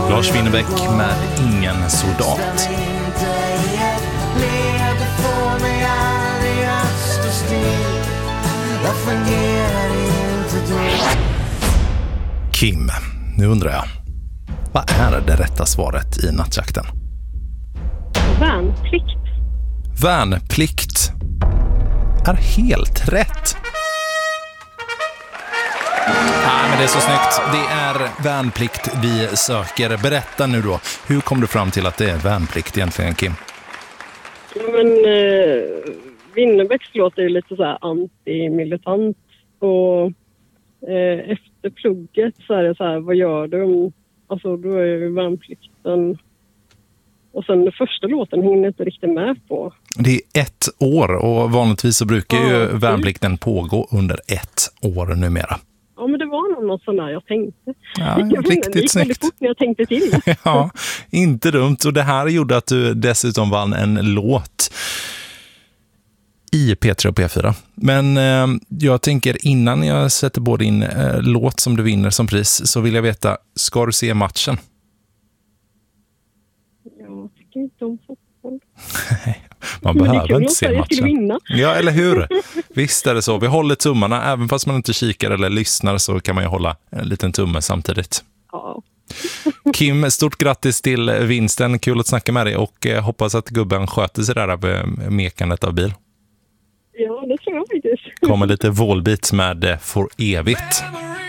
Lars Winnerbäck med Ingen soldat. Kim, nu undrar jag, vad är det rätta svaret i nattjakten? Värnplikt. Värnplikt är helt rätt. Ja, men det är så snyggt. Det är värnplikt vi söker. Berätta nu då, hur kom du fram till att det är värnplikt egentligen, Kim? Men Winnerbäcks låter ju lite så här anti-militant. Och efter plugget så är det så här, vad gör du? Alltså då är ju värnplikten. Och sen den första låten hinner inte riktigt med på. Det är 1 år och vanligtvis så brukar ju värnplikten pågå under 1 år numera. Ja, men det var något sån där jag tänkte. Ja, jag riktigt snyggt. Fort när jag tänkte till. Ja, inte dumt. Och det här gjorde att du dessutom vann en låt i P3 och P4. Men jag tänker innan jag sätter på din låt som du vinner som pris så vill jag veta, ska du se matchen? Jag tycker inte om fotboll. Man behöver inte se matchen. Ja, eller hur? Visst är det så. Vi håller tummarna. Även fast man inte kikar eller lyssnar så kan man ju hålla en liten tumme samtidigt. Ja. Kim, stort grattis till vinsten. Kul att snacka med dig och hoppas att gubben sköter sig där med mekandet av bil. Ja, det tror jag faktiskt. Kommer lite vålbit med För evigt.